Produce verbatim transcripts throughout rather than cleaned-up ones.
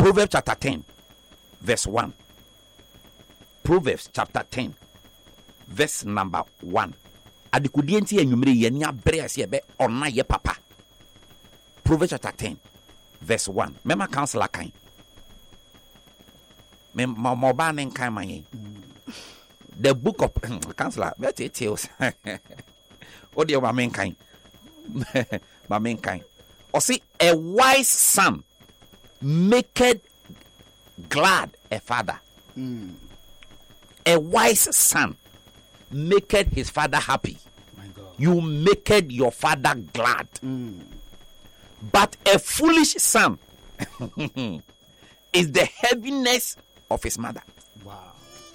Proverbs chapter ten, verse one. Proverbs chapter ten, verse number one. Adikudienti enyumre ye ni abre ase ebe ona ye papa. Proverbs chapter ten, verse one. Mema counselor kan. Me mo ba nen kan man. The book of counselor, bet it tells. What do you mean kind? My main kind. Or see, a wise son maketh glad a father. Mm. A wise son maketh his father happy. My God. You maketh your father glad. Mm. But a foolish son is the heaviness of his mother. Wow.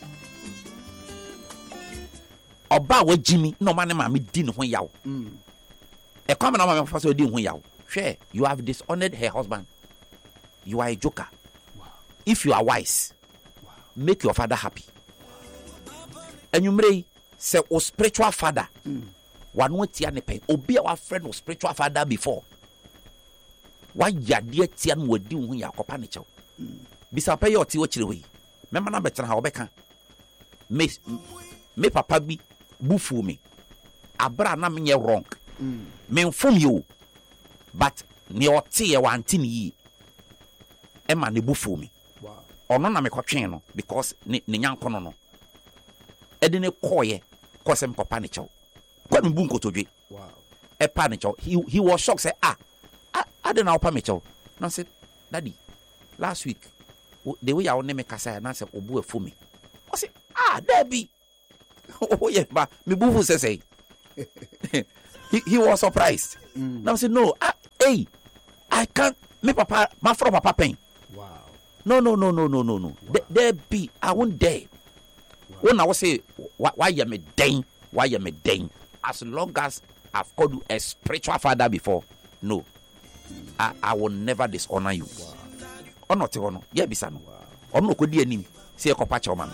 Oba we Jimmy no man ma me di ne ho yaw. Mm. E kwame na ma me fa so di ho yaw. Sure, you have dishonored her husband. You are a joker. Wow. If you are wise, wow, make your father happy. And you may say, oh, spiritual father. One won't tia ne pay. Obi our friend or spiritual father before. Why ya dear tian would do when you are copanicho? Bisa pay your tea watch away. Remember, na better how beka. Me, me papa be bufu me. Abra na me wrong. Me inform you. But ni oti e wanti ni Emma ne bufu me. Wow. Ono na me kwatwen no because ne ne nyankono no. Ede ne koye kosem papa ne chew. Kwa me bu nkotodwe. Wow. E pa ne chew. He he was shocked say ah I don't know pa me chew. Na say daddy last week the way I me kasa na say obu afu me. I say ah there be. Oh yeah ba me bufu say say. he he was surprised. Mm. Now I said no ah hey I can't me papa my from papa pain. Wow. No no no no no no no. Wow. There, there be I won't dare. When I was say why, why you me dang, why you me dang? As long as I've called you a spiritual father before, no, I, I will never dishonor you. Wow. Or not honor, yeah, bisano. Or no could be any say a copacho man.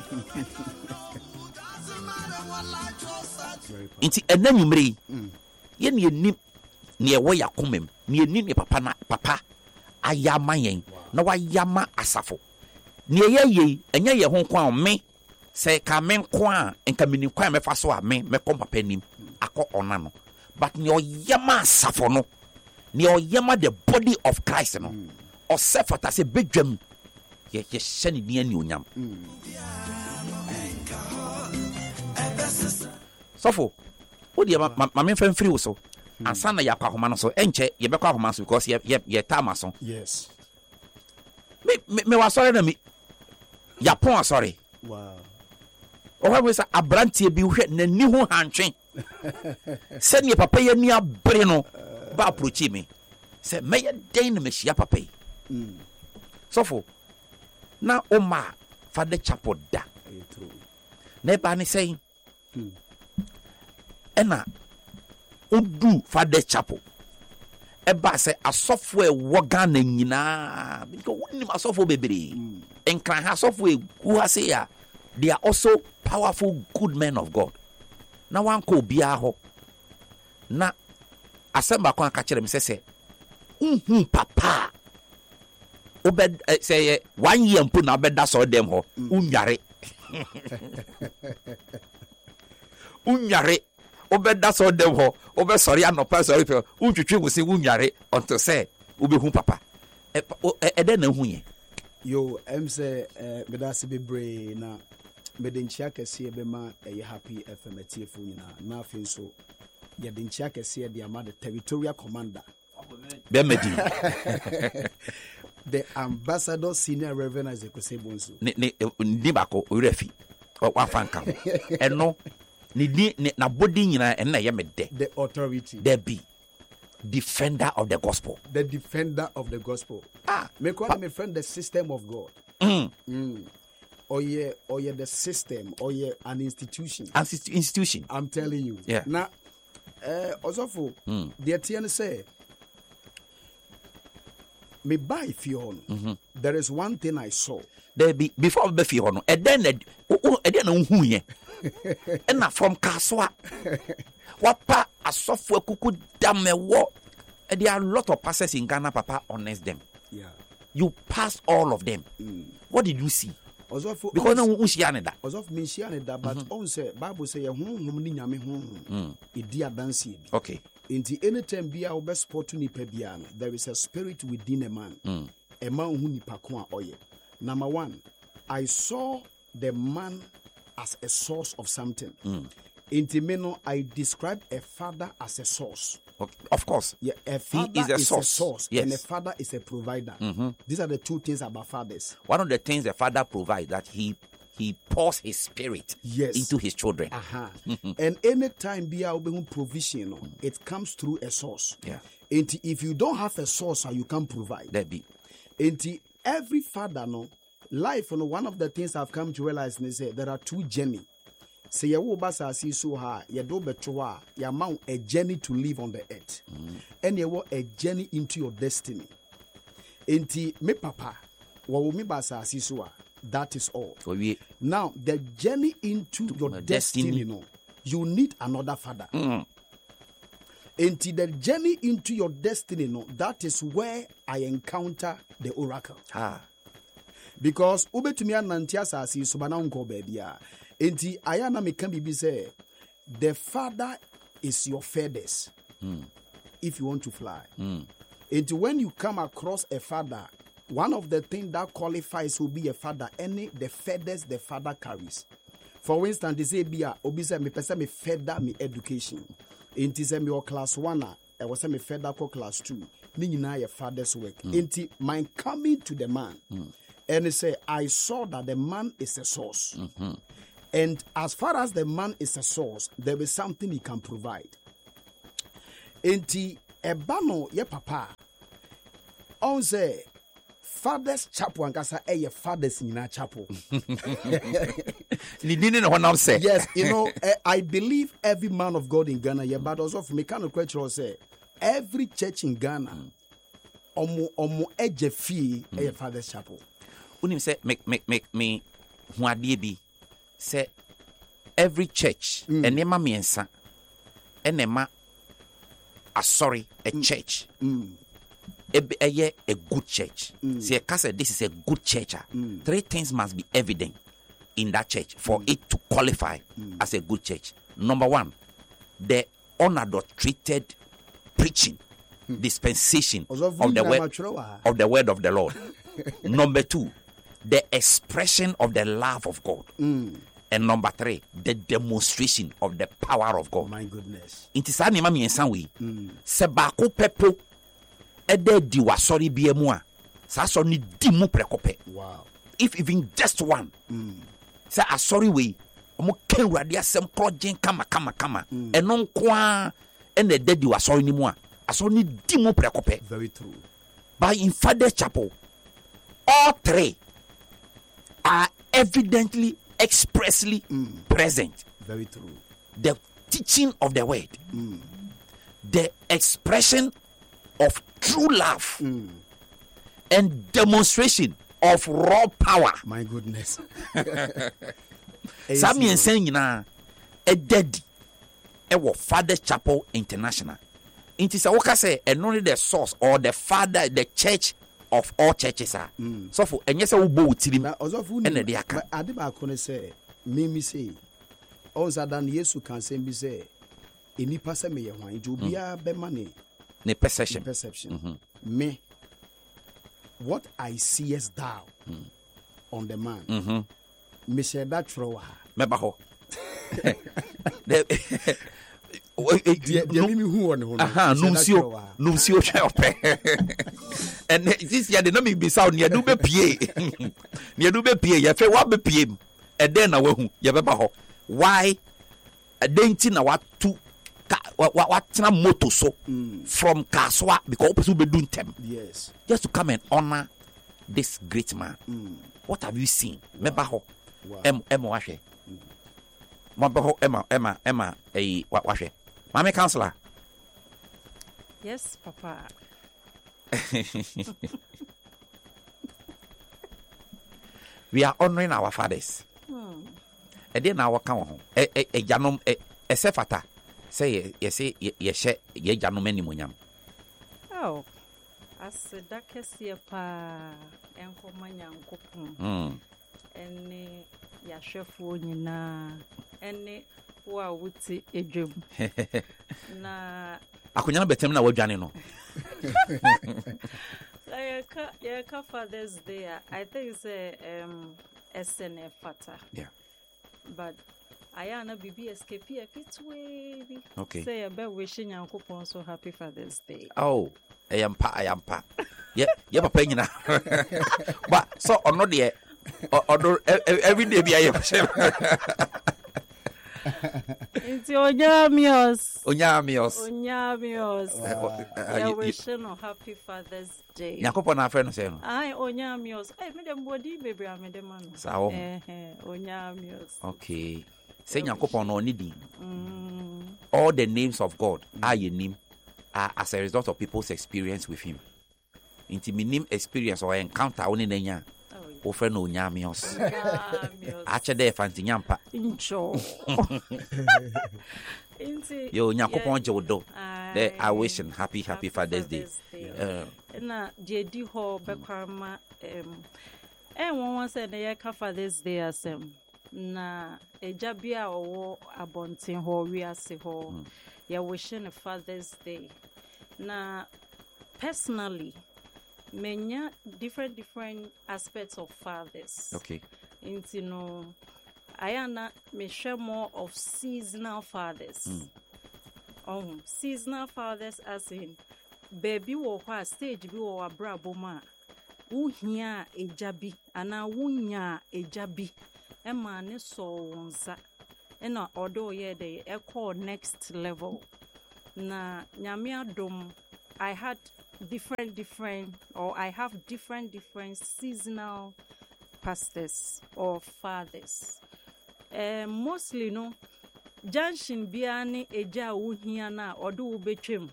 Inti and then you may yen ye nim near way ya come near nin papa na papa ayama yen na wa yama asafo near ye and ye hon kwan me. Say kamen kwa enka mini kwa me faso a me me kom papa nim akọ ona no but ne oyama safo no ne oyama the body of Christ no o sefata se bedwam ye ye hyene ni ani onyam sofo o de ma ma me fan free wo so ansa na yakwa homa no so enche ye be kwa homa so because ye ye time so yes me me wa sorry na me yapon sorry wow. Oh, we say abrantie bi hwe na ni ho hantwe. Se ne papa ya ni abre no ba approach me. Se me ya den na me hia papa yi. Mm. Sofo. Na o ma fa de chapo da. True. Na ba ni say. Mm. Ena odu fa de chapo. E ba se asofo e woga na nyina. Because woni asofo bebre. Mm. Enkran ha asofo e gu ha se ya. They are also powerful, good men of God. Now one ko bia ho. Na asemba kwa kachere me say unhu papa. Obed uh, say one year mpu na obeda so dem ho. Unyare. Unyare. Obeda so dem ho. Obe sorry anopa sorry pe. Untwetwe mu se unyare unto say ubehu papa. E e de na hu ye. Yo em say me da se bebre na me de nchia kese be ma e happy F M T F nyina na afi so ye de nchia kese de ama the territorial commander be medi the ambassador senior reverend Isaac Osebonso ni ni ni bako orefi wa fanka eno ni ni na body nyina en na ye me de the authority there be defender of the gospel the defender of the gospel ah me call me friend the system of God mm. Mm. Or yeah, or yeah, the system, or yeah, an institution. An institution. I'm telling you. Yeah. Now, uh, also for mm. the T N say, me buy Fion. Mm-hmm. There is one thing I saw. There be before be Fion, and then and then who ye, and not from Kaswa. What pa a software kuku damn me what? And there are a lot of pastors in Ghana, Papa, honest them. Yeah. you passed all of them. Mm. What did you see? For, because no one see that. Of me see that, but mm-hmm. on say Bible say home home ni nyame home. Idi adansi. Okay. Inti anytime bia wo be sport ni pa bia no, there is a spirit within a man. Mm. A man who nipa ko a oye. Number one, I saw the man as a source of something. Mm. Inti me no, I describe a father as a source. Okay. Of course. Yeah, a father he is a is source, a source yes. and a father is a provider. Mm-hmm. These are the two things about fathers. One of the things the father provides that he he pours his spirit yes. into his children. Uh-huh. And anytime be our provision, mm. it comes through a source. Yeah. And if you don't have a source, you can't provide. That be. And every father, no life. You know, one of the things I've come to realize is that there are two journeys. Say you will basa see so high, you do betroa, you mount a journey to live on the earth, mm. and you want a journey into your destiny. Enti me papa, what will me basa see so that is all. Oh, yeah. Now the journey into your destiny, destiny, you know, you need another father. Mm. Enti the journey into your destiny, no, that is where I encounter the oracle. Ah. Because ube to me anantia sa si so bana unko baby ya. Enti ayana me can be say the father is your feathers. Mm. If you want to fly. Mm. Enti when you come across a father, one of the things that qualifies to be a father, any the feathers the father carries. For instance, they say be a obi say me person me feather me education. Enti say me class one, I was say me feather ko class two. Ni nyina your father's work. Mm. Enti my coming to the man. Mm. And he say I saw that the man is a source. Mm-hmm. And as far as the man is a source, there is something he can provide. Enti ebano ye papa. On say father's chapel and kasa eh ye father's nina chapel. Yes, you know, I believe every man of God in Ghana, yeah, but also from mechanical culture say every church in Ghana, omo omo eje fee eh father's chapel. Unim say make make make me huadie bi. Say every church mm. and nema miensa and nema a sorry a mm. church mm. a, a, a good church mm. say say this is a good church mm. three things must be evident in that church for mm. it to qualify mm. as a good church. Number one, the unadulterated preaching mm. dispensation of the word of the word of the Lord. Number two, the expression of the love of God. Mm. And number three, the demonstration of the power of God. My goodness. Inti sa ni ma miensa we. Se baako pepo ede di wa sorry bi emu a. Sa so ni di mu prekope. Wow. If even just one. Mm. Say a sorry we. Omo ken wurade asem krogen kama kama kama. Eno nko a ene de di wa sorry ni mu a. Aso ni di mu prekope. Very true. But in Father's Chapel, all three are evidently, expressly mm. present. Very true. The teaching of the word, mm. the expression of true love, mm. and demonstration of raw power. My goodness. Sami and saying na a daddy, a Father's Chapel International. It is a worker say, and only the source or the father, the church of all churches are. Mm. So for and yes, I will go with him. And the aka. I did not say, me say, also than Yesu can say, me say, any person may want to be a be money. The perception. Perception. Mm-hmm. Me, what I see as thou mm. on the man. Mm-hmm. Me say that thrower. Me baho. Aha, nuncio, nuncio chepe. And this year the name be sound near do be pie. Near do be pie, ya fe what be pie. And then I will ya be baho. Why a dainty na what to what what na moto so from Kaswa because people be doing them. Yes. Just to come and honor this great man. Mm. What have you seen? Me baho. Em em washe. Mabaho Emma Emma Emma eh what washe. Mommy counselor. Yes, Papa. We are honoring our fathers. Hmm. And then our count. A a a janom a a sefata. Say yes, say yes, ye janom any munyam. Oh, aseda kɛseɛ paa ɛnkɔma Nyankopɔn Mm. ɛne yɛahwɛfoɔ nyinaa ɛne wo a wote edwam na Akonya no betem na wadwane no. yɛka yɛka Father's Day a, I think sɛ um ɛsɛ ne fata. Yeah. But ayana bibi escape a kitwe bi. Okay. Say about wishing Nyankopɔn so happy Father's Day. Oh, I am pa, I am pa. Yeah, yeah, papa nyina. But so or not there. Or every day be I am. It's Onyamios. Onyamios. Onyamios. Yeah, wishing a happy Father's Day. Nyankopɔn na friend say no. Ai Onyamios. Ai me dem body baby am dem man. Sawo. Eh eh Onyamios. Okay. Say Nyankopɔn no need. All the names of God are your name are as a result of people's experience with him. Inti minim experience or encounter only nenya. O friend no Onyamios. Ache de fanti nyampa. Incho. Inti. Yo Nyankopɔn jodo. There I wish and happy happy Father's Day. Na je di ho bekwama em eh won won say na ye ka Father's Day asem na eja bia owo abonten ho wi ase ho ye wishing Father's Day. Na personally menya different different aspects of fathers. Okay. Into no ayana me share more of seasonal fathers. Mm. Um seasonal fathers as in baby wo kwa stage bi wo abrabo ma wo hia ejabi ana wo nya ejabi e ma ne so wonsa e na odo ye de e call next level na nyame adom I had different different or I have different different seasonal pastors or fathers. Uh, mostly no junction biani eja wo hia na odo wo betwem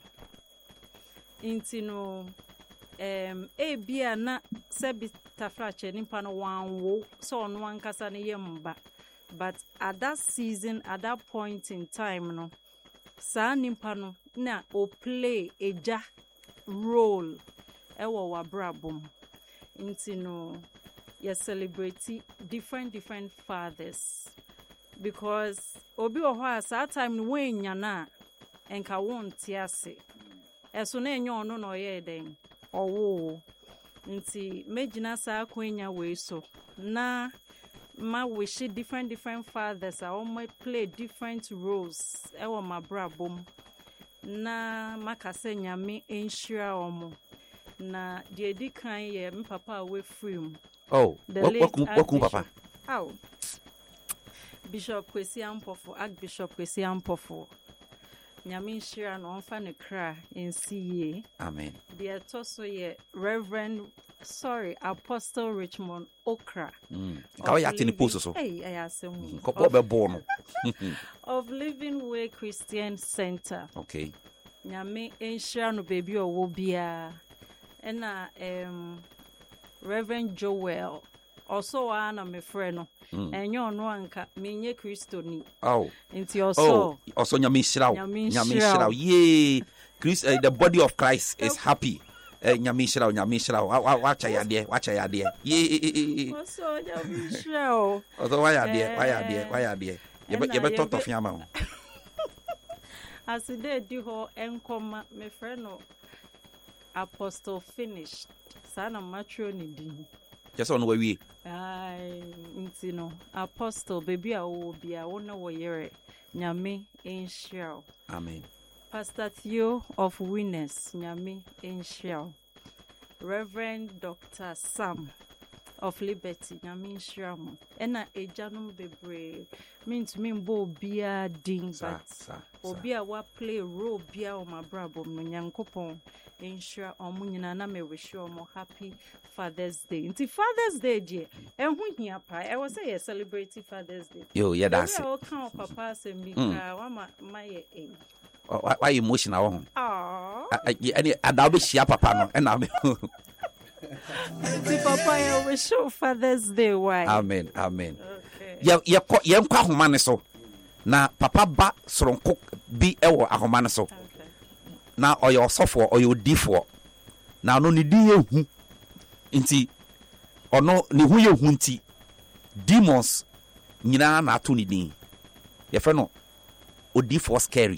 inti no um e bia na sebi tafrache nimpa no wanwo so no ankasa ne yemba but at that season at that point in time no sa nimpa no na o play eja role ewo wa brabom inti no you celebrate different different fathers because obi o ho asa time no wenya na enka won tiase eso na enyo no no ye den owo nti megina sa akwenya we so na ma wish different different fathers I all might play different roles ewo ma brabom na makase nyame enhira omo na de di kan ye me papa we free. Oh, welcome welcome papa. How Bishop Kwesi Ampofo, Archbishop Kwesi Ampofo. Nyame nhyira no onfa ne kra ensi ye. Amen. The toso ye Reverend sorry Apostle Richmond Okra. Mm. Ka ya tini post so. Hey, I asem. Kopo be born. Of Living Way Christian Center. Okay. Nyame nhyira no baby owo bia. Ena um Reverend Joel also ana me friend no enyo no anka menye Kristo ni. Oh. Nti also Oh, also nyame nhyira. Nyame nhyira. Yay. Christ uh, the body of Christ is happy. Eh nyame nhyira, nyame nhyira. Wa cha ya de, wa cha ya de. Yay. Also nyame nhyira. Also wa ya de, wa ya de, wa ya de. Ye be ye be toto fiama ho. As they do ho enkoma me friend no Apostle finished. Sana matro ni din. Just on we we. Ai, nti no. Apostle baby a wo bia wo na wo yere. Nyame enhyira. Amen. Pastor Theo of Winners, Nyame enhyira. Reverend Doctor Sam of Liberty, Nyame enhyira mo. Ena ejanum bebre. Means me mbo bia ding but obi a wa play role bia o mabrabo no Nyankopon enhyira omo nyina na me wish omo happy Father's Day. Nti Father's Day je ehun hia pa e wo say celebrate Father's Day. Yo, yeah that's it. O kan papa se mi kra wa ma maye e. Why emotional ho? Ah. Any ada be shia papa no e na me. Nti papa e wish Father's Day why? Amen. Amen. Okay. Ye ye ye nkwa ahoma ne so. Na papa ba soronko bi ewo ahoma ne so. Okay. Na oyo osofo oyo odifo. na no ne din ehu nti ono ne hu ye hu nti demons nyina na ato ne din ye fe no odi for scary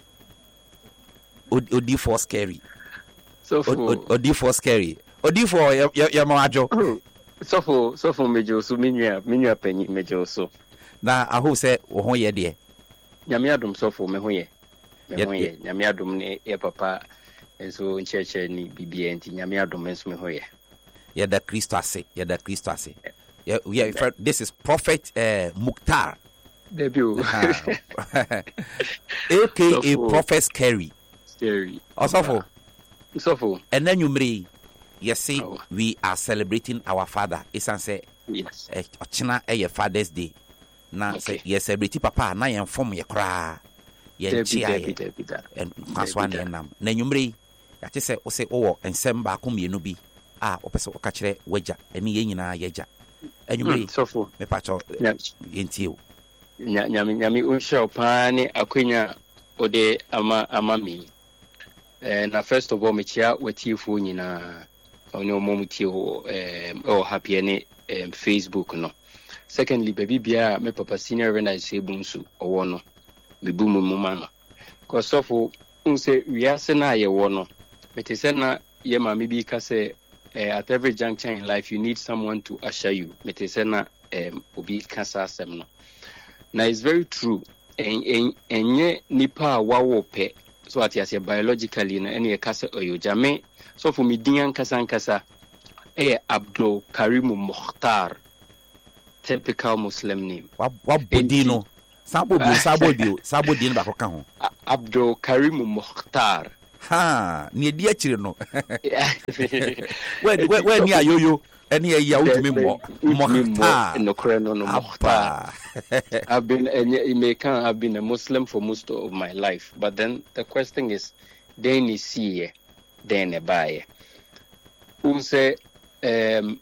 odi for scary so for odi for scary odi for ya majo so for so for mejo so minua minua panyi mejo so na aho se wo ho ye de nyame adom so for me ho ye me ho ye nyame adom ne ye papa enso ncheche ni bibia nti nyame adom enso me ho ye ye da Kristo ase ye da Kristo ase yeah, yeah, this is Prophet uh, Mukhtar debut aka Prophet Scary Scary also so for and then you mri yes see oh. We are celebrating our father isan say yes ochina eh your Father's Day na okay. Say yes celebrate papa na yen form ye kra ye chia and kwaswa na nam na nyumre ya te say o say o ensem ba ko mienu bi a opese o ka kire waja eni ye nyina yeja enyumre so for me pacho yentio nyami nyami unsho pani akwenya ode ama ama mi eh na first of all me chia watifu nyina ono momutio eh oh happy any um, Facebook no. Secondly, baby bia me papa senior when I say bunsu owo no. Me bu mu mama no. Cause of unse wiase na ye wo no. Me te say na ye ma me bi ka say uh, at every juncture in life you need someone to usher you. Me te say na um obi kasa asem no. Now it's very true. En en enye nipa wawo pe so at yase biologically na ene kasa oyojame so for me din kasa kasa eh Abdul Karim Mukhtar, typical Muslim name. What what bodino? Sabo bi sabo dio sabo din ba ko kan ho. Abdul Karim Mukhtar. Ha, ni di akire no. When when ni ayoyo eni e ya udumi mo. Mukhtar. No kreno no Mukhtar. I've been I've been a Muslim for most of my life, but then the question is then you see then e buy. Who say um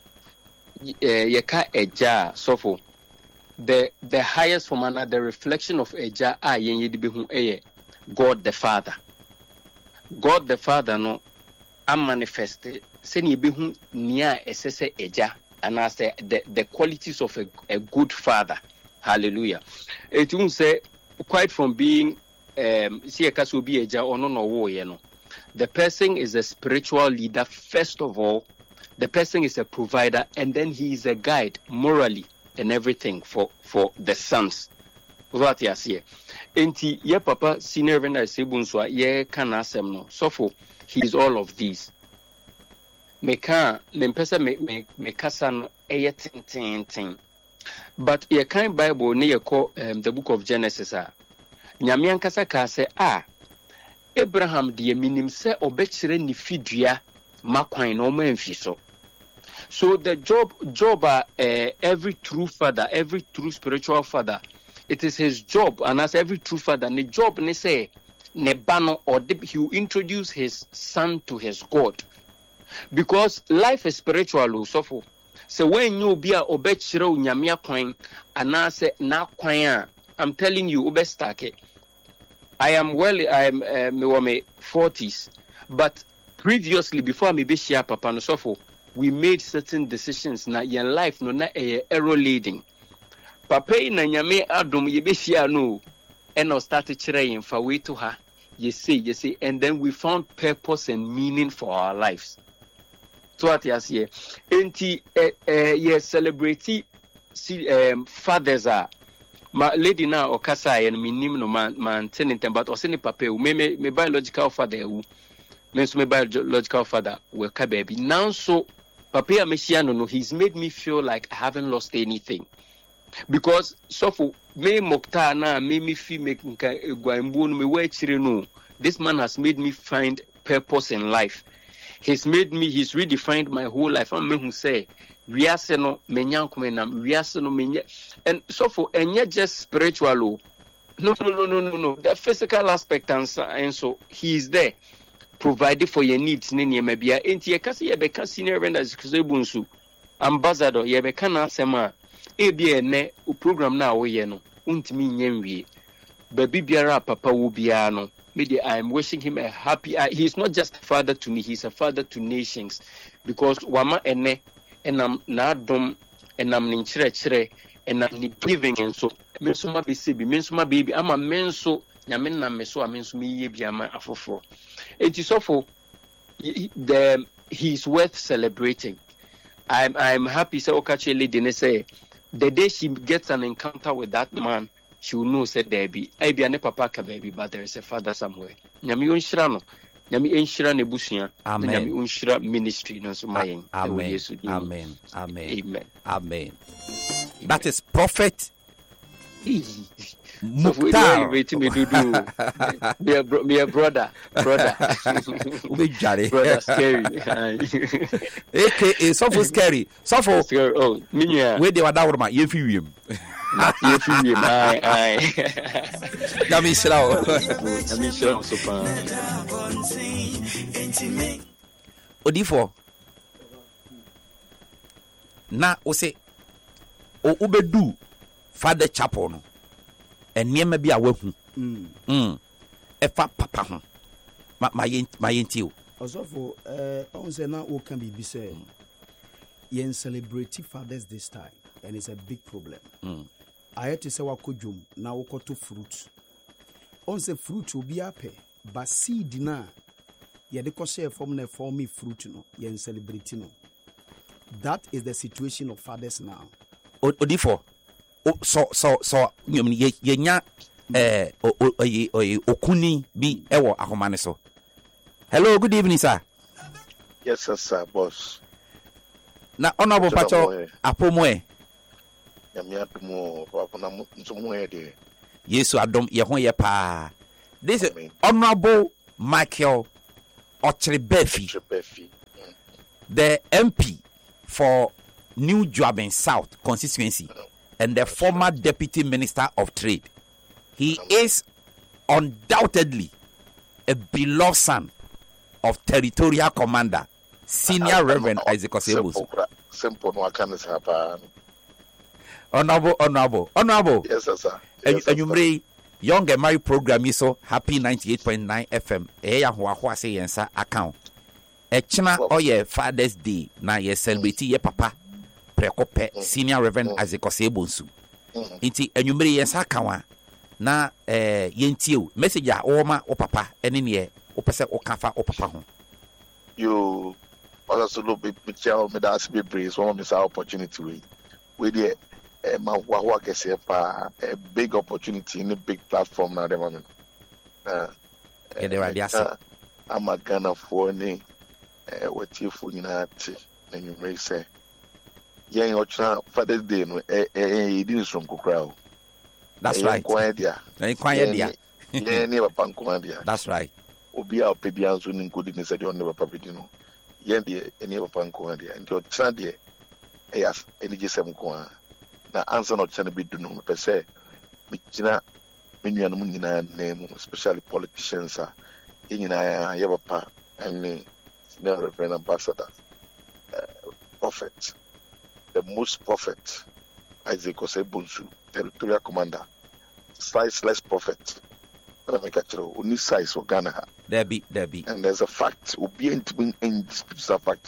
yeka eja sofo the the highest form and the reflection of eja a yen yedi be hu eye God the Father. God the Father no am manifest se ni be hu nia esese eja and I say the the qualities of a, a good father. Hallelujah. It won't say quite from being um see kaso bi eja ono no wo ye no. The person is a spiritual leader first of all. The person is a provider, and then he is a guide morally and everything for, for the sons. What you see? Enti ye papa senior when I say bunso ye kana asem no. So for he is all of these. Me can me pesa me me me kasa no eye tin tin tin. But ye kind Bible ne ye call um, the book of Genesis a. Nyame ankasa ka say ah Abraham de minim se obekire ni fidua makwan no manfi so. So the job job uh, every true father, every true spiritual father, it is his job, and as every true father, the job ne say ne bano or he will introduce his son to his God, because life is spiritual. So so when you be a obekire unyamia kwan, and I say na kwan, I'm telling you ubestake. I am well, I am uh, me forties, but previously before me be share papa no sofo, we made certain decisions na your life no na eh, error leading. Papa na nyame adom ye be share no and no start chire fa way to her. You say, you say, and then we found purpose and meaning for our lives. So what you say, enti eh, eh, ye celebrate see um, fathers are ma lady na okasa ye no minim no man man tenin but o se ni papa me me me biological father wu me so me biological father we ka baby now so papa ya mesiano no he's made me feel like I haven't lost anything, because so for me Mukhtar na me me fi make nka egwambu no me we chire no, this man has made me find purpose in life. He's made me, he's redefined my whole life. I'm me who say wiase no menyankome na wiase no menye, and so for enye just spiritual. No no no no no no the physical aspect and so he is there provided for your needs ne ne mabia enti ye kase ye be ka senior vendors kuzebunsu ambassador ye be kana sema e bia ne o program na wo ye no untimi nyenwie ba bibiara papa wo bia no media, I'm wishing him a happy. Uh, he's not just a father to me; he's a father to nations, because wama ene enam nadom enam ninchire chire enam ni believing and so mensuma be sebi mensuma baby ama menso nyame na meso a menso me ye bi ama afoforo. It is so for the he's worth celebrating. I'm I'm happy. So Okachi lady ne say the day she gets an encounter with that man, she will know said there be I be a papa ka baby, but there is a father somewhere. Nyami unshira no. Nyami unshira ne busua. Amen. Nyami unshira ministry no so my. Amen. Amen. Amen. Amen. Amen. That is Prophet Mukhtar. Waiting me to do. Be a bro- be a brother, brother. Brother scary. A K A Sofo scary. Sofo. Oh, minya. Where they were down with my yefi wiem. Yefi wiem. Aye, aye. Nami shrao. Nami shrao so pa. Odifo. Na o se o ubedu Father Chapel no. Enniema bi a wahu. Mm. Mm. Efa papa ho. Ma ma yen ma yenti o. Also eh on say na o can be say yen celebrate fathers this time and it's a big problem. Mm. I had to say wa kodwom na wo koto fruit. On say fruit obi ape but seed na ye de ko share from na form me fruit no yen celebrate no. That is the situation of fathers now. Odifo. So so so ye ye nya eh okuni bi ewo ahomane so. Hello, good evening, sir. Yes, sir, sir, boss. Na honorable pacho apomoe. Ya mi apomo papa na nsomo e de. Yesu adom ye ho ye pa. This is Honorable Michael Ochrebefi, Ochrebefi. the M P for New Joabin South constituency and the former Deputy Minister of Trade. He is undoubtedly a beloved son of Territorial Commander, Senior Reverend Isaac Osebus. Simple, no, I can't happen. Honorable, honorable, honorable. Yes, sir, sir. And you may Young and Married program is so happy ninety-eight point nine F M. Eh, ya hua hua say yensa account. E china oye Father's Day na ye celebrate ye papa prekope Senior Reverend Isaac Osebus. Inti enyumere yensa account na eh yentio message a o ma o papa ene ne o pese o kafa o papa ho. You also look big picture me that be praise one miss opportunity we we there eh ma wa wa kese pa a big opportunity in a big platform na dem man. Uh e dey right there. I'm a Ghana for ni eh what you for na ti na you may say yen ochna Father's Day no eh eh e di nsom kokra. That's right. Kwaedia. Na kwaedia. Yeah, never pankwaedia. That's right. Obi a opedia so ni nkodi ni se de on never papedi no. Yen de never pankwaedia. Nti o tena de e as enije sem kwa. Na answer no tena bi du no pe se mi kina menu anu nyina name especially politicians a nyina ya papa and the Reverend Ambassador uh, prophet the most prophet Isaac Osebunsu, Territorial Commander, sizeless prophet. Only size for Ghana. There be, there be. And there's a fact. Obi entwin in disputes a fact.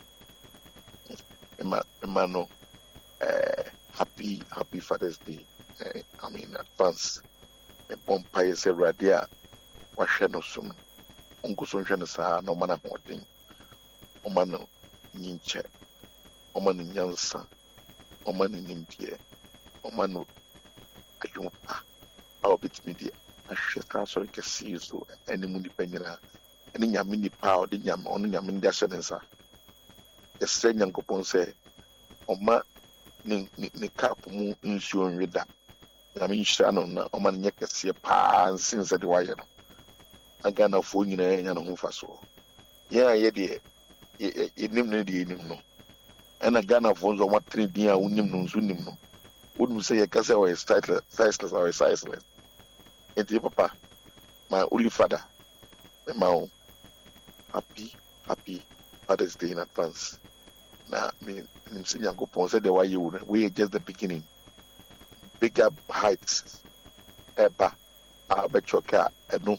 Emmanuel, happy, happy Father's Day. Uh, I mean, advance. A bompire say radia. Washe no sum. Uncle Sunshine sa no man holding. Omano ninche. Omano nyansa. Oman in India, Oman, I don't I'll be media. I should transfer to see so any money penina, any yamini power, the yam on yamin dashanesa. The same young coupon say, Oma ni cap moon insuring with that. I mean, Shannon, Oman Yaka see a pa and since at the wire. I got no phone in a and home for so. Yeah, yeah, dear. It named the no. And a Ghana phones on what three dear unim no zunim no. Wouldn't say a casa or a sightless or a sizeless. And papa, my only father, my own. Happy, happy Father's Day in advance. Now, me, I'm saying, Uncle Pon said, why you would, we are just the beginning. Bigger heights, Eba, I bet your car, and no,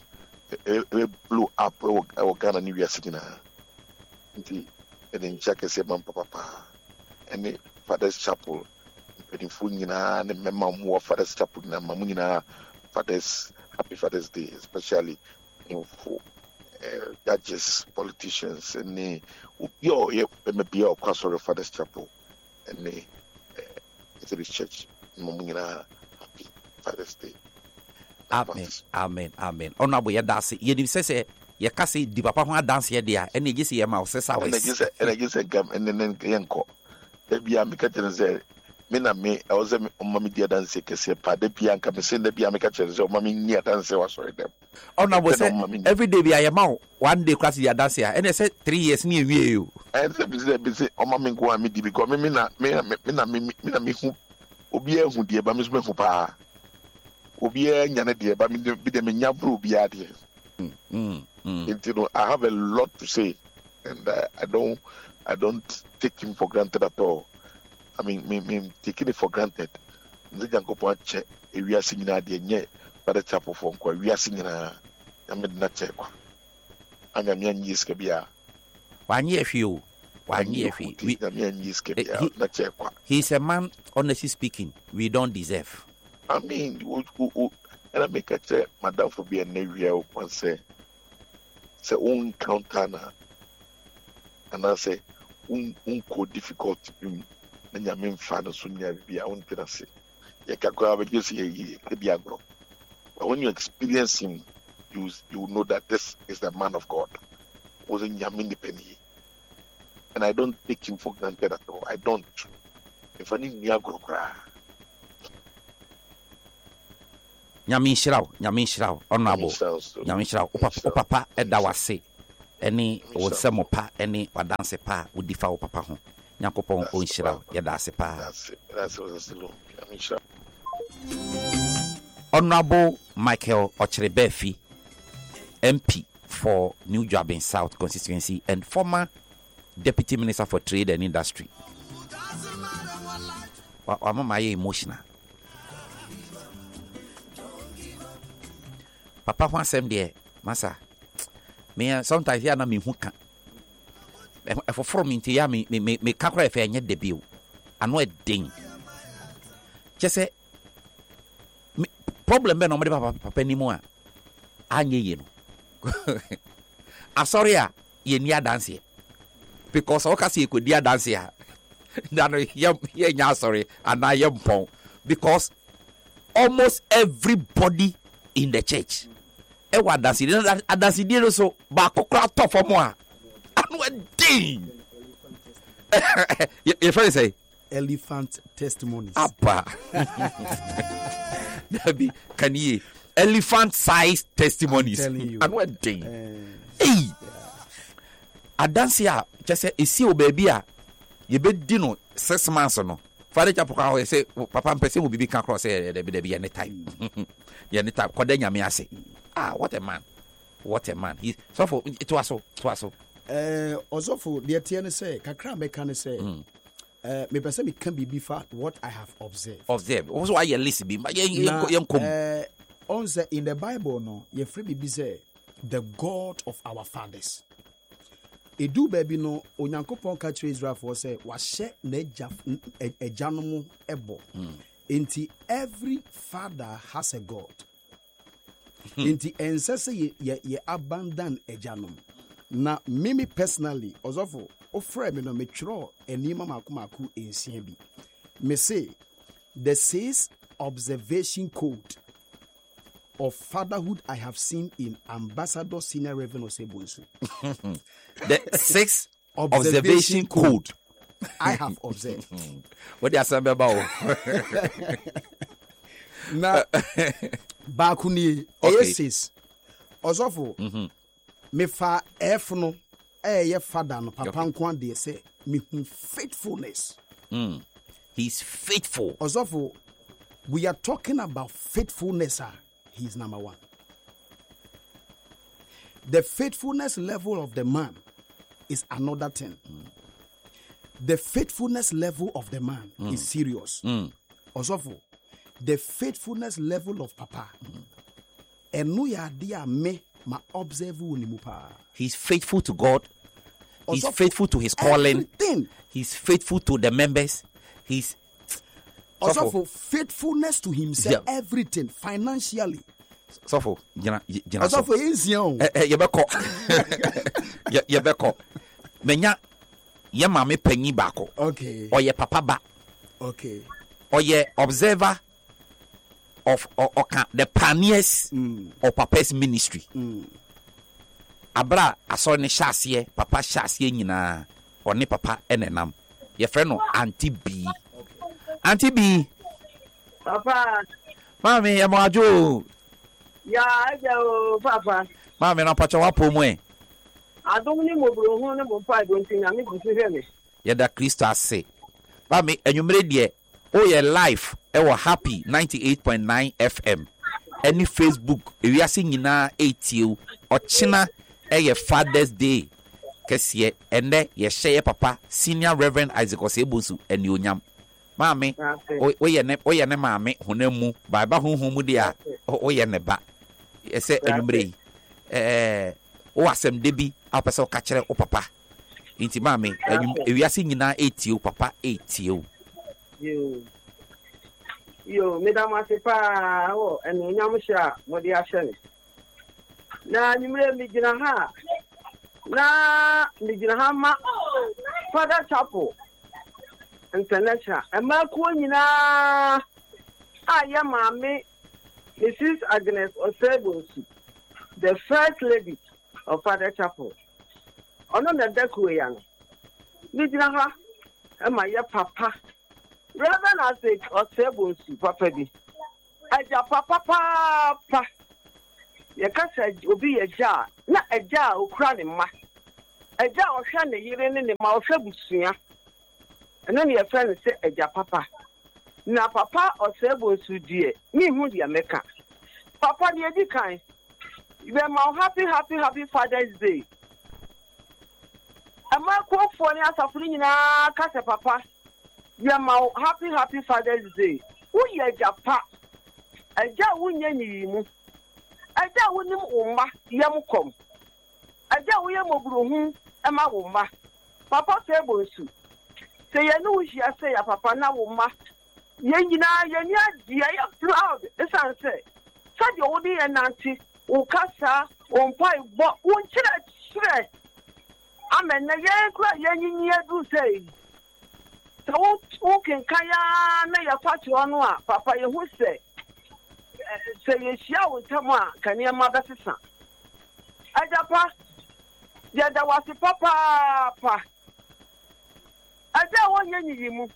e blow up e Ghana ni wiase nyinaa nti e den check say man papa and Father's Chapel mpanyinfo nyinaa ne mema mo Father's Chapel na mamu nyinaa Father's happy Father's Day, especially you know, for uh, judges, politicians and the yo yeah maybe your pastor Father's Chapel and the uh, church mamu nyinaa happy Father's Day. Amen, amen, amen. Honorable Yadasi, you didn't say you can see the papa dance here, dear, and you just see a mouse. And I just and I just gum and then yanko. There be a mikatel me na me I was a mommy dear dance kese pa de pianka me send the be a mikatel so mommy near dance was sorry them. Honorable say every day be a amount one day class your dance here and they said three years near you. And say be be say o mommy go am di because me na me me na me me na me hu obi e hu die ba me so me hu pa. Obi e nya na die ba me be de me nya bro obi a die. Mm, mm, mm. You know, I have a lot to say, and uh, I don't, I don't take him for granted at all. I mean, me, me taking it for granted. The young couple check. If we are singing at the end, but the chapel phone call. We are singing a. I made not check. And I'm young years kabia. One year few, one year few. I'm young years kabia. Not check. He's a man, honestly speaking, we don't deserve. I mean, who, who, who, and I make a check. Madam for being a area one say. Say un counter na and I say un un co difficult him na nyame mfa no so nya bia un tena se ye kakwa ba just ye ye bia gro. But when you experience him, you you know that this is the man of God. Wasn't nyame independent. And I don't take him for granted at all. I don't. If I need nya gro kra. Nyame nhyiraw, nyame nhyiraw, honorable. Nyame nhyiraw, o papa eda wase. Eni wo semo pa, eni wadanse pa, wo difa wo papa ho. Nyankopon o nhyiraw, ye da ase pa. That's it. That's what it's lo. Nyame nhyiraw. Honorable Michael Ochrebefi, M P for New Joabin South constituency and former Deputy Minister for Trade and Industry. Wa wa mama ye emotional. Papa wants them there, Massa. Me sometimes ya na me huka. E for from into ya me me me kakra e fe anye debut. Ano e ding. Just say problem be no me papa papa ni mu a anye ye no. Asori a ye nia dance because o ka se e kodi dance a. Na no ye ye nya sorry and na ye mpon because almost everybody in the church e wa dance dance dey so ba kokra top for mo a anu e din your friend say elephant testimonies apa Dabi can you elephant size testimonies anu e din eh a dance a just say e si o baby a ye be di no six months no Father Chapel say papa mpese mo bibi kan cross say dey be any time any time koda nyame ase. Ah, what a man. What a man. He so for it was so it was so. Eh also for the tiene say kakra me kan say eh me pese me can be before what I have observed. Observe. Also why you listen be yen kom. Eh on say in the Bible no ye free be say the God of our fathers. Edu baby no onyankopon ka kire Israel for say wa hye na eja ejanom ebo. Inti every father has a God. Inti ensese ye ye, ye abandon ejanom. Na mimi personally osofo ofre me no me twro enima mako mako ensia bi. Me say the six observation code of fatherhood I have seen in Ambassador Senior Reverend Osebonsu. The six observation, observation code I have observed. What do you say about? Na bakuni aces osofo me fa f no eh ye father no papa nkwan de say me faithfulness. Mm. He's faithful. Osofo, we are talking about faithfulness. He's number one. The faithfulness level of the man is another thing. Mm. The faithfulness level of the man mm. is serious. Mm. Also, the faithfulness level of papa. And no ya dia me ma observe wo ni mu pa. He's faithful to God. He's Also, faithful to his calling. Everything. He's faithful to the members. He's also so for faithfulness to himself, yeah. everything financially. So for jina jina Also so. for insian. Eh eh yebeko. Ye yebeko. Menya ye mame panyi bako. Okay. Or ye papa ba. Okay. Or ye observer of or, or the pioneers Mm. of papa's ministry. Mm. Abra aso ne hyase papa hyase nyina one papa enenam ye friend no Auntie B. Auntie B. Papa. Mami ya mwajo. Ya ajo papa. Mami na pacha wapo mu e. Adom ni mo bro ho ne mo pa do ntinya me gusi hwe me. Ye da Kristo ase. Mami enwumre de o ye live e wo happy ninety-eight point nine F M. Any Facebook ewiase nyina eighty o china e ye Father's Day. Kesiye ende ye share papa Senior Reverend Isaac Osebunsu eni onyam. Mami o ye ne o ye ne mami honam ba ba honhom mu de a o ye ne ba. Ese enwumre eh o asem de bi apese o ka kire o papa. Inti mami ewiase nyina eighty o papa eighty o. Yo. Yo, madam asepa o eni onyam sha mo de ahye. Na nyimre mi gina ha. Na mi gina ha ma Father Chapel International. Ema ko nyina aya mami Missus Agnes Osebunsu, the first lady of Father Chapel. Ono na dekwe ya no. Mi gina ha ema ya papa. Reverend Isaac Osebunsu papa bi. Aja papa papa. Ye kasa obi ye ja na eja okura ne ma. Eja ohwa ne yire ne ne ma ohwa busua. Eno ne ye friend say eja papa. Na papa Osebunsu die, mi hu dia meka. Papa die di kan. You are my happy happy happy Father's Day. Ama ko fo ne asafo nyina kasa papa. You are my happy happy Father's Day. Who ye eja pa? Eja wunye ni mu. Aja wonim umma yam kom. Aja wo yam obruhu ema wo mma. Papa Osebunsu. Se ye no hia se ya papa na wo mma. Ye nyina ye nya dia ya proud. Esan se. Sadi wo di enanti, wo kasa, wo mpai bo, wo chire chire. Amen na ye kura ye nyinyi edu sei. So wo wo kenkaya na ya kwachi ono a papa ye hu se. Say ye shia wo tama kania ma besesa ajapa ya da wasi papa pa aja wo nyenyi mu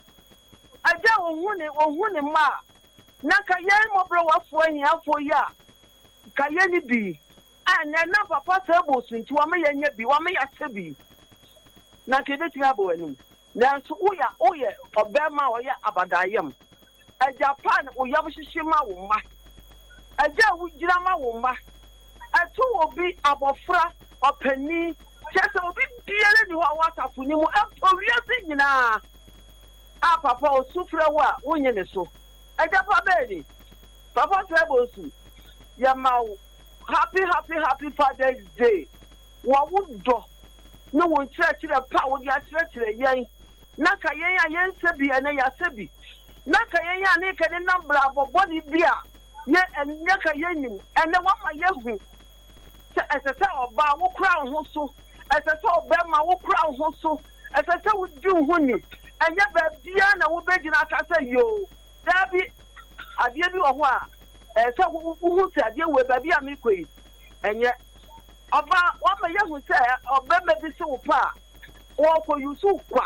aja wo hu ne wo hu ne ma na ka ye mo bro wafo anyi afo ya ka ye ni bi a na na papa Osebunsu nti wa me ye nya bi wa me ya se bi na ke de ti abo anu na so uya oye obema oya abadayem Aja pan o yabshishima wo ma. Aja wo gira ma wo ma. Atu obi abofra opani. Chese obi biele ni wa WhatsApp ni mu emporiasi nyina. A papa o sufre wa wonye ne so. Aja pa bedi. Papa Osebunsu. Ya ma happy happy happy Father's Day. Wa wudo. No won chire chire pa wo dia chire chire yen. Na ka yen ya yen sebi ene ya sebi. Naka yenya ne ka ne nambra bobodi bia ye enye ka yenim ene wa ma yehu se esese oba wo kura ho so esese oba ma wo kura ho so esese wo di ho ni enye ba bia na wo begina aka se yo dabi ade bi wo ho a ese wo hu se ade we ba bia mi koi enye oba wa ma yehu se oba me bi se wo pa wo ko yusu kwa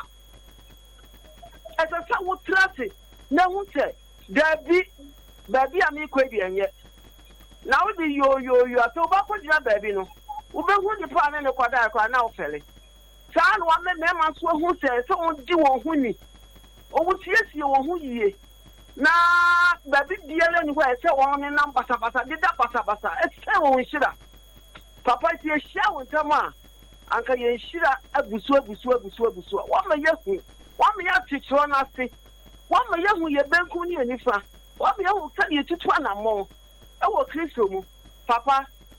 esese wo trase na hunte dabi baby ami kwedi enye na wo di yo yo yo to ba ko dina baby no wo be hu di pa na ne kwada kwa na ofele saa no wa me me ma so hu se se on di wo hu ni o wo tiesie wo hu yie na baby biele ni kwa se won ne nam basa basa di da basa basa e se wo nshira papa ti e sha wo tama anka ye nshira abusu abusu abusu abusu wa ma yehu wa ma ya ticho na se Wama yahu ye benku ni enifa. Wama yahu ka ye tutu anamo. Ewo Kristo mu. Papa,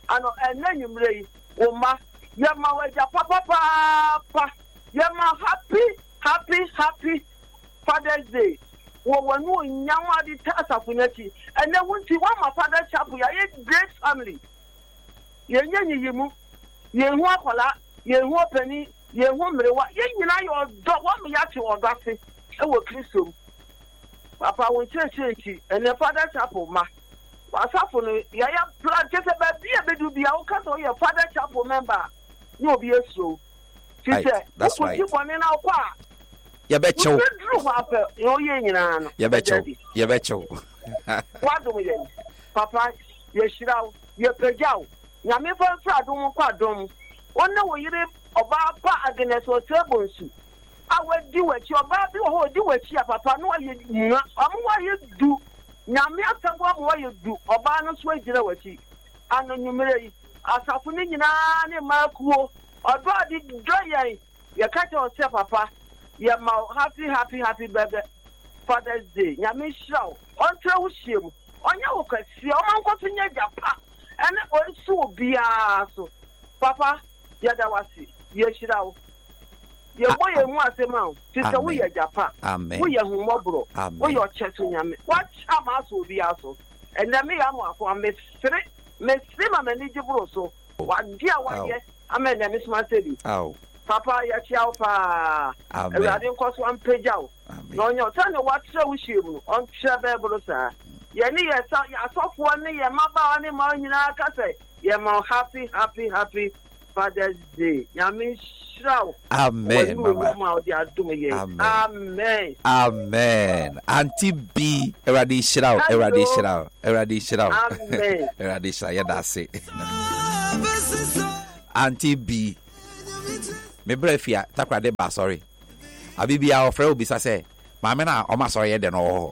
ano ɛnɛ nwummerɛ yi wo ma yɛma wagya papapaapa yɛma happy happy happy Father's Day wo wanu onyanwa de ta asafo n'akyi ɛnɛ wo nti wama Father Chapel yɛ great family yɛnyɛ nyiyimu yɛhu akɔla yɛhu ɔpani yɛhu mmerewa yɛn nyinaa yɛ ɔdɔ wɔn yɛate ɔdɔ ase ɛwɔ Kristo mu papa wo nkyerɛkyerɛ nti ɛnɛ Father Chapel ma asafo no yɛyɛ plan kyesɛ baabi a bɛdu bia woka sɛ woyɛ Father Chapel member ne obi esuro ti sɛ wokɔti bɔne na wokɔ a yɛbɛkyɛw woduru hɔ apɛ yɛwoyɛ nyinaa no yɛbɛkyɛw yɛbɛkyɛw wadom yɛn papa yɛhyira wo yɛpagya wo nyame fa mfra adom kɔ adom ɔne wo yere ɔbaa pa Agnes Otebo nsu a wadi w'akyi ɔbaa bi wɔ hɔ ɔdi w'akyi a papa no wayɛ nwa ɔmo wayɛ du nyame asɛm wa mo wayɛ du ɔbaa no so agyina w'akyi ano nwummerɛ yi asafo no nyinaa ne maakuo ɔdɔ ade dɔ yɛn yɛka kyɛ ɔsɛ papa yɛma happy happy happy birthday Father's Day nyame hyira wo ɔntrɛ wo hyia mu ɔnyɛ wo kɛseɛ ɔma nkɔ so nyɛ gya pa ɛne ɔnsi wo biara so papa yɛda wase yɛhyira wo yɛbɔ yɛn mu asɛm a ti sɛ woyɛ gya pa woyɛ hummɔborɔ woyɛ ɔkyɛ so nyame wakyɛ ma asɔ obiara so ɛnɛ meyɛ amoafo a mesere mesere ma m'ani gye boro so wade a wayɛ ama ɛnɛ me soma sɛ bi papa yɛkyia wo paa awurade nkɔ so ampagya wo na ɔnyɛ ɔsɛne wakyerɛ wo hyia mu no ɔnkyerɛ bɛɛboro saa yɛne yɛ asɔfoɔ ne yɛ mmabaawa ne ma nyinaa ka sɛ yɛma happy happy happy Father's Day nyame hyira wo amen mama amen amen amen Auntie B Eradi hyira wo Eradi hyira wo Eradi hyira wo amen Eradi hyira yɛda ase Auntie B me brefia takrade ba sorry abibia ofre obi sa say maame na o ma sorry de no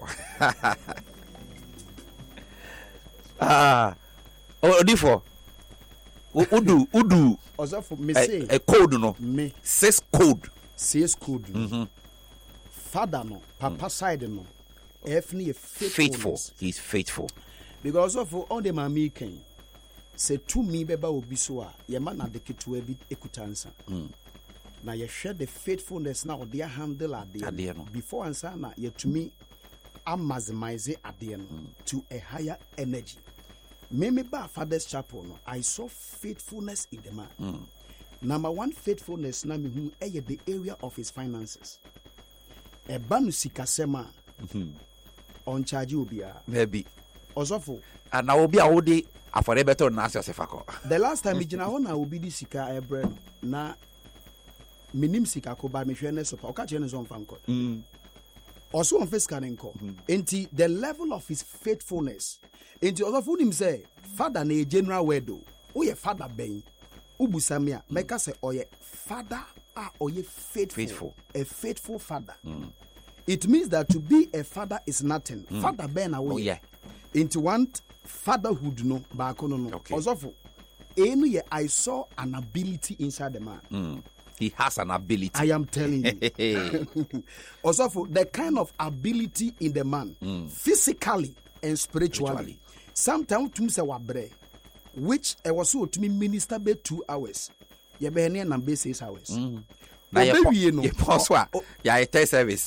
ah odifo udu udu ozafo me say a code no me six code six code mhm father no papa side no efni faithful he's faithful because of all the mami can say to me beba obi so a ye ma na de ketua bi ekutansa mm. na ye share the faithfulness na ode handle ade no before ansa na ye to me maximize ade no mm. to a higher energy. Me me ba Father's Chapel no I saw faithfulness in the man. Mm. Number one faithfulness na me hu eye the area of his finances. E ba no sikasema mhm on charge obia maybe osofo and na obi a wodi afore beto na asio sefako the last time me gina ho na obi di sika ebre na minim sika ko ba me hwe ne so pa o ka che ne so mfa nko mm also on face can nko enti the level of his faithfulness enti osofo nim say father na general word o ye father ben ubusamia meka say oye father ah oye faithful, faithful a faithful father mm. It means that to be a father is nothing. Mm. Father ben away. Oh yeah. Into one fatherhood no back no no. Okay. Also, any I saw an ability inside the man. Mm. He has an ability. I am telling you. Also, the kind of ability in the man, mm. physically and spiritually. spiritually. Sometimes to say wabre, which I was so to me minister be two hours. You be here and be six hours. Mm. Na ye po, ye poswa ya ite service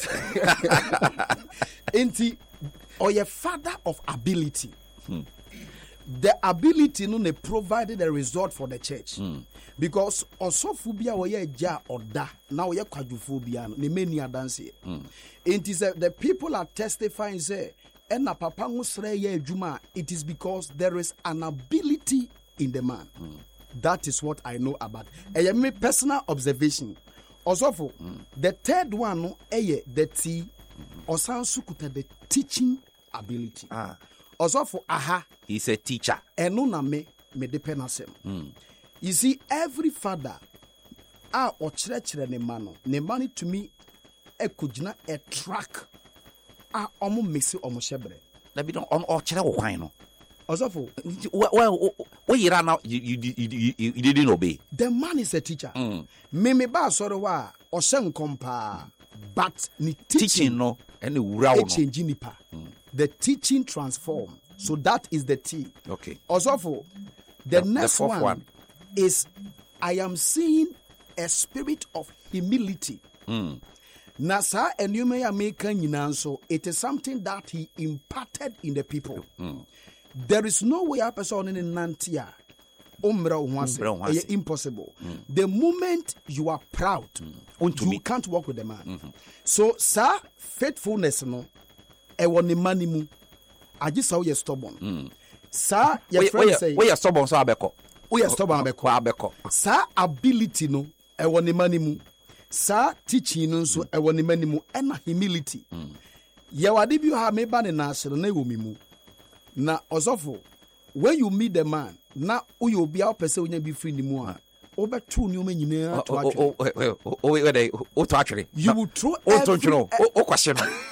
enti or your father of ability hmm. the ability no ne provided a result for the church hmm. because osofobia wo ye ja oda na wo ye kwadwofobia no ne mani adanse hmm. enti say the people are testifying say ena papa ngusre ye adwuma it is because there is an ability in the man hmm. That is what I know about e me personal observation. Also, mm. the third one no eye the T osan sukuta the teaching ability. Ah. Also for aha, he's a teacher. Eno na me me depend asem. Mm. You see, every father ah or chere ne mano ne money to me e kujina a track ah omo mixi omo shebre. That be on or chere wo kwan no. Also for well, what you ran now, you, you, you, you, you didn't obey. The man is a teacher. Mm. Me me ba soro wa o sen kompa, but ni teaching, teaching no any ura no change nipa. The teaching transform. So that is the T. Okay. Also for The, The- the next fourth one, one. is I am seeing a spirit of humility. Mm. Na saa enwuma ya meka nyinaa nso, it is something that he imparted in the people. Mm. There is no way a person in Nantia umra unwase. Umra unwase. It's impossible. The moment you are proud, Unto you me. can't work with the man. So, sir, faithfulness no, ewo ne manimu. Aji sa uye stubborn. Sir, your friend say, where you stubborn so abeko. uye stubborn abeko. abeko. Sir, ability no, ewo ne manimu. Sir, teaching no so ewo ne manimu. Ena humility. Yawadi bi ha meba ne na asere na ewo mimu. Na osofo, when you meet the man, na uyo obi a pese onya bi free ni mu a, obetu ni o nyina to atwe. Oh, oh, oh, oh, wait, oh, to actually. You will throw Oh, don't you every- know? Oh, oh, question.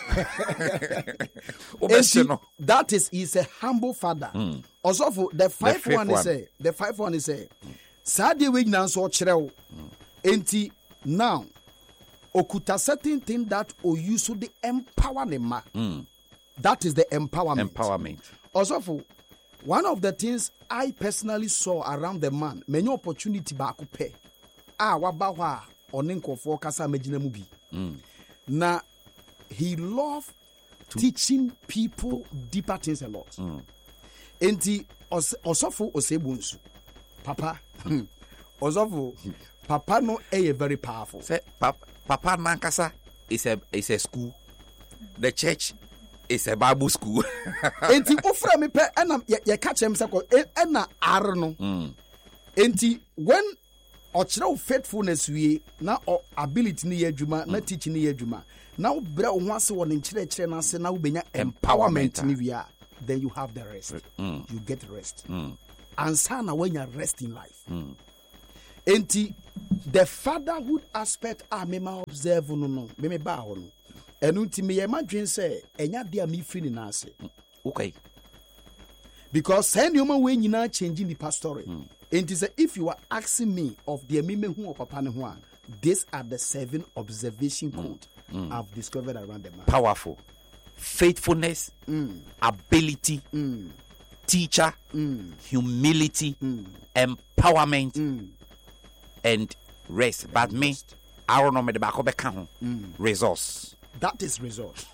Oh, And question. see, that is he's a humble father. Osofo, the five fifth one is one. say, the five one is say, Sadia we nyina so kyerɛ wo. Enti now okuta certain thing that o use to the empower ne ma. That is the empowerment. Empowerment. Also, one of the things I personally saw around the man, many opportunity back pay. Ah, wabawa onenko for kasa mejina mubi. Na he loved teaching people deeper things a lot. Enti osofo osebunsu. Papa. Osofo papa no eh very powerful. Say, papa, papa Nankasa is a is a school. The church is a Bible school. Enti ofra me pe ena ye catch him say ena ar no. Enti when ochire faithfulness wie na o ability ni adwuma na teach ni adwuma na wo bre wo ase wo ne kire kire na ase na wo benya empowerment ni wie a, then you have the rest. You get rest. And sana when you rest in life. Enti the fatherhood aspect a me ma observe no no me me ba ho no. Enu nti me ye madwen say enya de a me free ni na ase. Okay. Because send you we nyina changing the story. And it is if you are asking me of the meme who or papa ne ho a, these are the seven observation code I've discovered around the man. Powerful. Faithfulness, ability, teacher, humility, empowerment, and rest. But me, I don't know me the back of the count. Resource. That is result.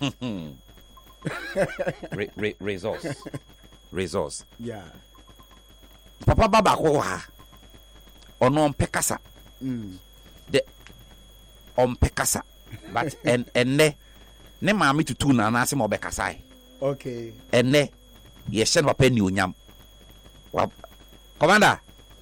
Re, re, resource. Resource. Yeah. Papa baba ko ha. Ono mpekasa. The ompekasa. But en enne ne maami tutu na na se mo bekasa. Okay. Enne ye hye no papa ni onyam. Wa Commander.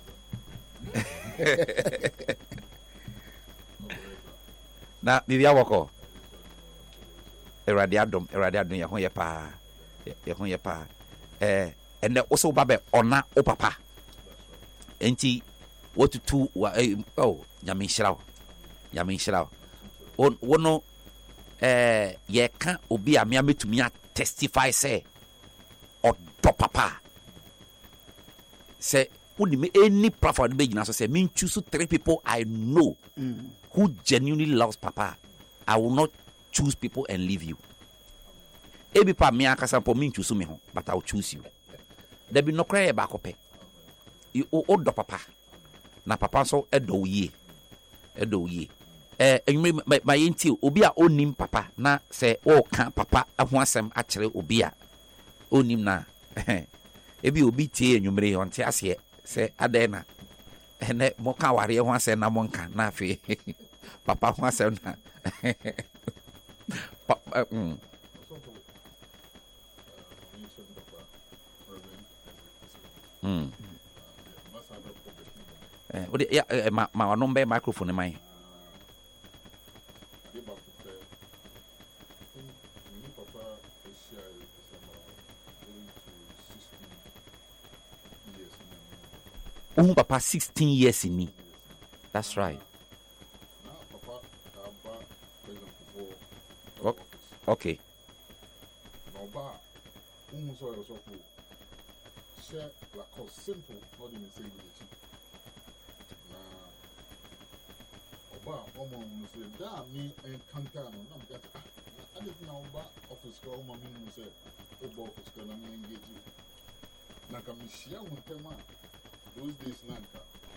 Na bibia woko. Erade adom, erade adom ye ho ye pa. Ye ho ye pa. Eh enne oso babe ona o papa. Enti wotutu wa eh, oh nyame nhyira wo. Nyame nhyira wo. On wono eh ye ka obi a me ametumi a testify say odo papa. Say woni any platform be gina so say me choose three people I know who genuinely loves papa. I will not choose people and leave you. Ebi pa me akasa po me choose me ho, but I will choose you. There be no cry back up. You odo papa. Na papa so edo ye. Edo ye. Eh enwme my yenti obi a onim papa na say o ka papa ho asem a kire obi a onim na ebi obi tie enwumre onte ase say adena ene mo ka ware ho asem na mo nka na afi papa ho asem na papa mm mm eh odi ya eh, ma ma onombe microphone mai Um papa sixteen years in me. That's right. O- okay. those days, Nanka.